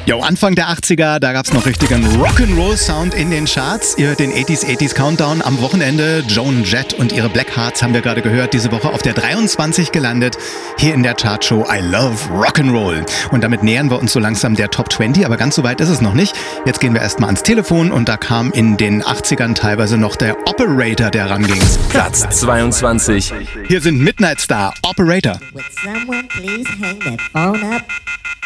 Jo, Anfang der 80er, da gab's noch richtigen Rock'n'Roll-Sound in den Charts. Ihr hört den 80s Countdown am Wochenende. Joan Jett und ihre Blackhearts haben wir gerade gehört, diese Woche auf der 23 gelandet, hier in der Chartshow I Love Rock'n'Roll. Und damit nähern wir uns so langsam der Top 20, aber ganz so weit ist es noch nicht. Jetzt gehen wir erstmal ans Telefon und da kam in den 80ern teilweise noch der Operator, der ranging. Platz 22. Hier sind Midnight Star, Operator. Would someone please hang that phone up?